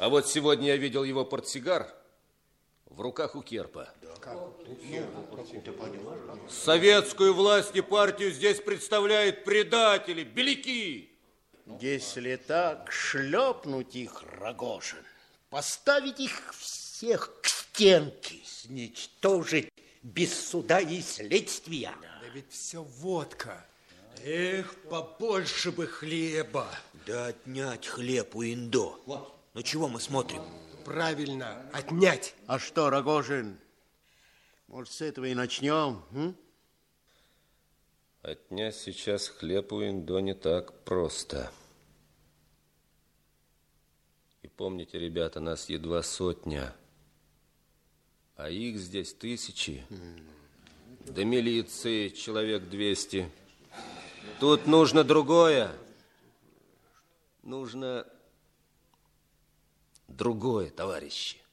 А вот сегодня я видел его портсигар в руках у Керпа. Советскую власть и партию здесь представляют предатели, беляки. Если так, шлепнуть их, Рогожин, поставить их всех к стенке, сничтожить без суда и следствия. Да ведь все водка. Эх, побольше бы хлеба. Да отнять хлеб у Индо. Вот. Ну чего мы смотрим? Правильно, отнять. А что, Рогожин, может, с этого и начнем? Отнять сейчас хлеб у Индо не так просто. И помните, ребята, нас едва 100, а их здесь 1000. Да милиции человек 200. Тут нужно другое. Нужно другое, товарищи.